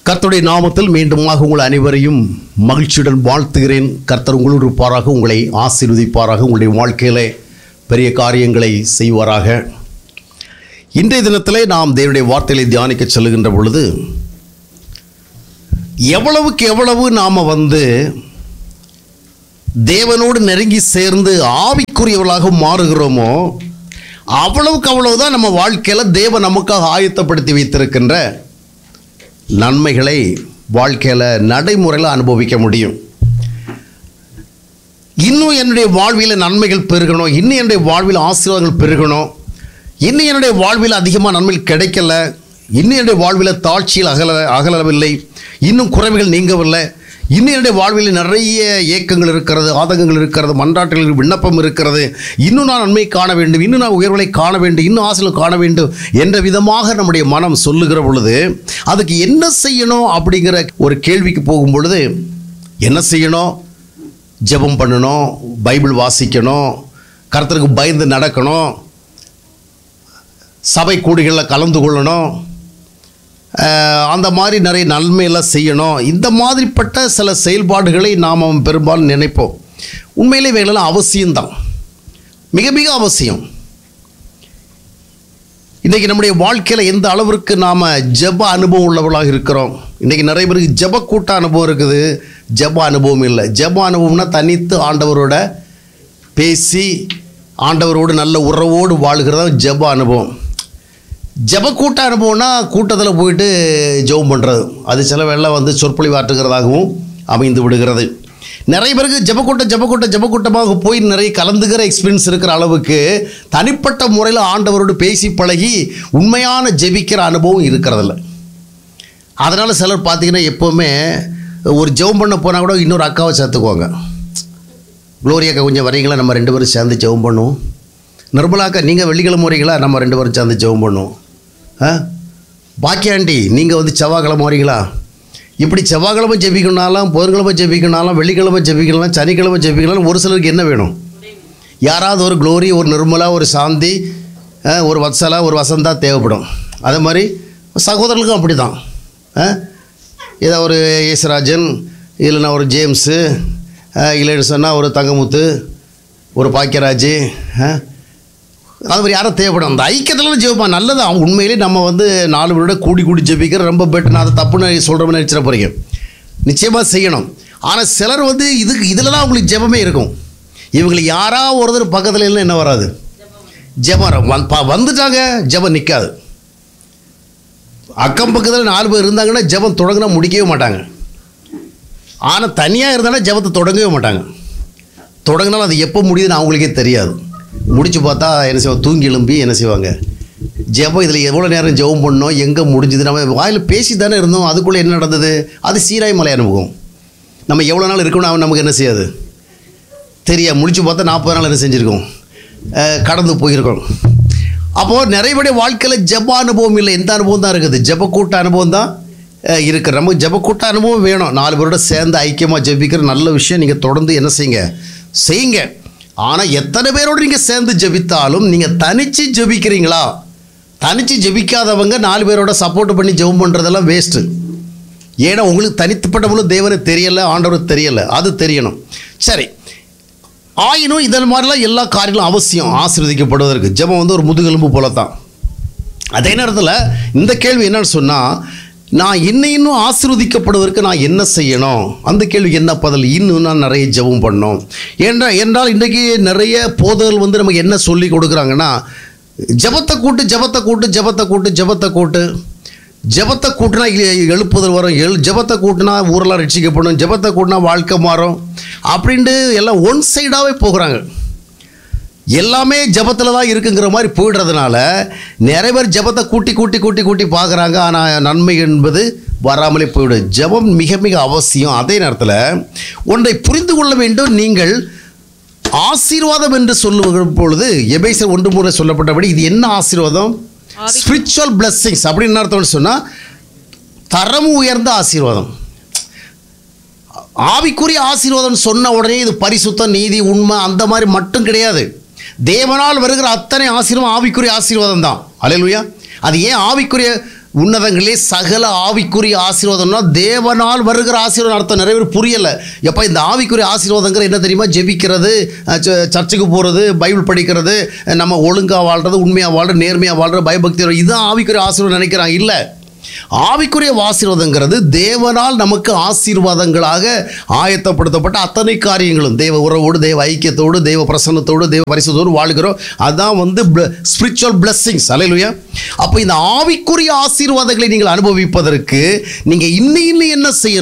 கர்த்தருடைய நாமத்தில் மீண்டுமாக உங்கள் அனைவரையும் மகிழ்ச்சியுடன் வாழ்த்துகிறேன். கர்த்தர் உங்களோடு இருப்பாராக, உங்களை ஆசீர்வதிப்பாராக, உங்களுடைய வாழ்க்கையிலே பெரிய காரியங்களை செய்வாராக. இன்றைய தினத்திலே நாம் தேவனுடைய வார்த்தைகளை தியானிக்க செல்லுகின்ற பொழுது, எவ்வளவுக்கு எவ்வளவு நாம் தேவனோடு நெருங்கி சேர்ந்து ஆவிக்குரியவர்களாக மாறுகிறோமோ அவ்வளவுக்கு அவ்வளவுதான் நம்ம வாழ்க்கையில் தேவன் நமக்காக ஆயத்தப்படுத்தி வைத்திருக்கின்ற நன்மைகளை வாழ்க்கையில் நடைமுறையில் அனுபவிக்க முடியும். இன்னும் என்னுடைய வாழ்வில் நன்மைகள் பெருகணும், இன்னும் என்னுடைய வாழ்வில் ஆசீர்வாதங்கள் பெருகணும், இன்னும் என்னுடைய வாழ்வில் அதிகமாக நன்மைகள் கிடைக்கல, இன்னும் என்னுடைய வாழ்வில் தாழ்ச்சியில் அகலவில்லை, இன்னும் குறைவுகள் நீங்கவில்லை, இன்னும் என்னுடைய வாழ்வில் நிறைய ஏக்கங்கள் இருக்கிறது, ஆதங்கங்கள் இருக்கிறது, மன்றாட்டுகள் விண்ணப்பம் இருக்கிறது, இன்னும் நான் நன்மை காண வேண்டும், இன்னும் நான் உயர்வுகளை காண வேண்டும், இன்னும் ஆசைகளை காண வேண்டும் என்ற விதமாக நம்முடைய மனம் சொல்லுகிற பொழுது அதுக்கு என்ன செய்யணும் அப்படிங்கிற ஒரு கேள்விக்கு போகும் பொழுது, என்ன செய்யணும்? ஜெபம் பண்ணணும், பைபிள் வாசிக்கணும், கர்த்தருக்கு பயந்து நடக்கணும், சபை கூடுகளில் கலந்து கொள்ளணும், அந்த மாதிரி நிறைய நன்மையெல்லாம் செய்யணும். இந்த மாதிரிப்பட்ட சில செயல்பாடுகளை நாம் பெரும்பாலும் நினைப்போம். உண்மையிலே இவைகளெல்லாம் அவசியம்தான், மிக மிக அவசியம். இன்றைக்கி நம்முடைய வாழ்க்கையில் எந்த அளவிற்கு நாம் ஜெப அனுபவம் உள்ளவர்களாக இருக்கிறோம். இன்றைக்கி நிறைய பேருக்கு ஜெப கூட்ட அனுபவம் இருக்குது, ஜெப அனுபவம் இல்லை. ஜெப அனுபவம்னா தனித்து ஆண்டவரோட பேசி ஆண்டவரோடு நல்ல உறவோடு வாழ்கிறதா ஜெப அனுபவம். ஜெப கூட்ட அனுபவம்னா கூட்டத்தில் போயிட்டு ஜெபம் பண்ணுறது, அது சில வேளை சொற்பொழிவாற்றுகிறதாகவும் அமைந்து விடுகிறது. நிறைய பேருக்கு ஜெபக்கூட்டமாக போய் நிறைய கலந்துகிற எக்ஸ்பீரியன்ஸ் இருக்கிற அளவுக்கு தனிப்பட்ட முறையில் ஆண்டவரோடு பேசி பழகி உண்மையான ஜெபிக்கிற அனுபவம் இருக்கிறதில்ல. அதனால் சிலர் பார்த்திங்கன்னா எப்போவுமே ஒரு ஜெபம் பண்ண போனால் கூட இன்னொரு அக்காவை சேர்த்துக்குவாங்க. குளோரி அக்கா கொஞ்சம் வரீங்களா, நம்ம 2 பேரும் சேர்ந்து ஜெபம் பண்ணுவோம். நிர்மலாக்கா நீங்கள் வெள்ளிக்கிழமை வரீங்களா, நம்ம 2 பேரும் சேர்ந்து ஜெபம் பண்ணுவோம். பாக்கியாண்டி நீங்கள் செவ்வாய்க்கிழமை வரீங்களா? இப்படி செவ்வாய்க்கிழமை ஜெபிக்கணுனாலும், புதன்கிழமை ஜெபிக்கணுனாலும், வெள்ளிக்கிழமை ஜெபிக்கலாம், சனிக்கிழமை ஜெபிக்கலாம். ஒரு சிலருக்கு என்ன வேணும்? யாராவது ஒரு குளோரி, ஒரு நிர்மலா, ஒரு சாந்தி, ஒரு வத்சலா, ஒரு வசந்தா தேவைப்படும். அதே மாதிரி சகோதரர்களுக்கும் அப்படி தான். இதை ஒரு யேசுராஜன், இல்லைன்னா ஒரு ஜேம்ஸு, இல்லைன்னு சொன்னால் ஒரு தங்கமுத்து, ஒரு பாக்கியராஜ், அது மாதிரி யாரும் தேவைப்படும். அந்த ஐக்கியத்தில் ஜெபிப்பான், நல்லது. அவங்க உண்மையிலே நம்ம 4 பேரோட கூடி ஜெபிக்கிற ரொம்ப பெட்டர். நான் அதை தப்புன்னு சொல்கிறோம்னு நினச்சிட போகிறீங்க. நிச்சயமாக செய்யணும். ஆனால் சிலர் இதில் தான் அவங்களுக்கு ஜெபமே இருக்கும். இவங்களுக்கு யாராவது ஒருத்தர் பக்கத்தில் இல்லை என்ன வராது? ஜெபம் வந்துட்டாங்க, ஜெபம் நிற்காது. அக்கம் பக்கத்தில் 4 பேர் இருந்தாங்கன்னா ஜெபம் தொடங்கினா முடிக்கவே மாட்டாங்க. ஆனால் தனியாக இருந்தாலும் ஜெபத்தை தொடங்கவே மாட்டாங்க. தொடங்கினாலும் அது எப்போ முடியுதுன்னு அவங்களுக்கே தெரியாது. முடிச்சு பார்த்தா என்ன செய்வாங்க? தூங்கி எழும்பி என்ன செய்வாங்க? ஜெபம் இதில் எவ்வளோ நேரம் ஜெபம் பண்ணோம், எங்கே முடிஞ்சுது, நம்ம வாயில் பேசி தானே இருந்தோம், அதுக்குள்ளே என்ன நடந்தது? அது சீராய் மலை அனுபவம். நம்ம எவ்வளோ நாள் இருக்கணும் அவன் நமக்கு என்ன செய்யாது தெரியா. முடிச்சு பார்த்தா 40 நாள் என்ன செஞ்சுருக்கோம், கடந்து போயிருக்கோம். அப்போது நிறைய பேருடைய வாழ்க்கையில் ஜெப அனுபவம் இல்லை, எந்த அனுபவம் தான் இருக்குது? ஜெப கூட்ட அனுபவம் தான் இருக்குது. நமக்கு ஜெப கூட்ட அனுபவம் வேணும். 4 பேரோட சேர்ந்து ஐக்கியமாக ஜெபிக்கிற நல்ல விஷயம். நீங்கள் தொடர்ந்து என்ன செய்யுங்க. ஆனால் எத்தனை பேரோடு நீங்கள் சேர்ந்து ஜெபித்தாலும் நீங்கள் தனித்து ஜெபிக்கிறீங்களா? தனித்து ஜெபிக்காதவங்க 4 பேரோட சப்போர்ட் பண்ணி ஜெபம் பண்ணுறதெல்லாம் வேஸ்ட்டு. ஏன்னா உங்களுக்கு தனித்துப்பட்டவங்கள தேவனை தெரியலை, ஆண்டவருக்கு தெரியலை, அது தெரியணும். சரி, ஆயினும் இதன் மாதிரிலாம் எல்லா காரியங்களும் அவசியம் ஆசீர்வதிக்கப்படுவதற்கு. ஜெபம் ஒரு முதுகெலும்பு போல தான். அதே நேரத்தில் இந்த கேள்வி என்னன்னு சொன்னால், நான் இன்னும் ஆசீர்வதிக்கப்படுவதற்கு நான் என்ன செய்யணும்? அந்த கேள்விக்கு என்ன பதில்? இன்னும் நான் நிறைய ஜெபம் பண்ணணும் என்றால் இன்றைக்கி நிறைய போதகர்கள் நமக்கு என்ன சொல்லி கொடுக்குறாங்கன்னா, ஜெபத்தை கூட்டுனா எழுப்புதல் வரும், ஜெபத்தை கூட்டினா ஊரெல்லாம் ரட்சிக்கப்படும், ஜெபத்தை கூட்டினா வாழ்க்கை மாறும் அப்படின்ட்டு எல்லாம் ஒன் சைடாகவே போகிறாங்க. எல்லாமே ஜெபத்தில் தான் இருக்குங்கிற மாதிரி போயிடுறதுனால நிறைய பேர் ஜெபத்தை கூட்டி பார்க்குறாங்க. ஆனால் நன்மை என்பது வராமலே போய்விடும். ஜெபம் மிக மிக அவசியம். அதே நேரத்தில் ஒன்றை புரிந்து கொள்ள வேண்டும். நீங்கள் ஆசீர்வாதம் என்று சொல்லும் பொழுது எபேசியர் 1:3 சொல்லப்பட்டபடி இது என்ன ஆசீர்வாதம்? ஸ்பிரிச்சுவல் பிளெஸிங்ஸ் அப்படின்னு அர்த்தம்னு சொன்னால் தரம் உயர்ந்த ஆசீர்வாதம். ஆவிக்குரிய ஆசீர்வாதம் சொன்ன உடனே இது பரிசுத்தம், நீதி, உண்மை அந்த மாதிரி மட்டும் கிடையாது. தேவனால் வருகிற அத்தனை ஆசீர்வாதம் ஆவிக்குரிய ஆசீர்வாதம் தான். அல்லேலூயா. அது ஏன் ஆவிக்குரிய உன்னதங்களே சகல ஆவிக்குரிய ஆசீர்வாதம்னா தேவனால் வருகிற ஆசீர்வாதம் அர்த்தம் நிறைய பேர் புரியலை. எப்போ இந்த ஆவிக்குரிய ஆசீர்வாதங்கிற என்ன தெரியுமா? ஜெபிக்கிறது, சர்ச்சுக்கு போகிறது, பைபிள் படிக்கிறது, நம்ம ஒழுங்காக வாழ்கிறது, உண்மையாக வாழ்கிறது, நேர்மையாக வாழ்கிறது, பயபக்தி, இதுதான் ஆவிக்குரிய ஆசீர்வாதம் நினைக்கிறாங்க. இல்லை, ஆவிக்குரிய ஆசீர்வாதங்கிறது தேவனால் நமக்கு ஆசீர்வாதங்களாக ஆயத்தப்படுத்தப்பட்ட அத்தனை காரியங்களும் தேவ உறவோடு, தேவ ஐக்கியத்தோடு, தேவ பிரசன்னத்தோடு, தேவ பரிசுத்தோடு வாழ்கிறோம். அதுதான் ஸ்பிரிச்சுவல் பிளெஸ்ஸிங்ஸ். அல்லேலூயா. அப்போ இந்த ஆவிக்குரிய ஆசீர்வாதங்களை நீங்கள் அனுபவிப்பதற்கு நீங்கள் இன்னும் என்ன செய்யணும்?